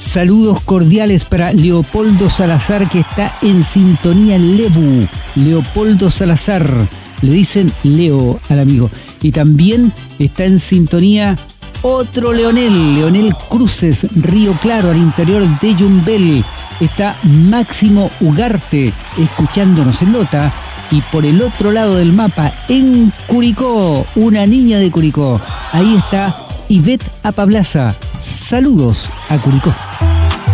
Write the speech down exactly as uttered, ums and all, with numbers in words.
Saludos cordiales para Leopoldo Salazar, que está en sintonía en Lebu. Leopoldo Salazar, le dicen Leo al amigo. Y también está en sintonía otro Leonel, Leonel Cruces, Río Claro, al interior de Yumbel. Está Máximo Ugarte, escuchándonos en Lota. Y por el otro lado del mapa, en Curicó, una niña de Curicó. Ahí está Ivette Apablaza. Saludos a Curicó.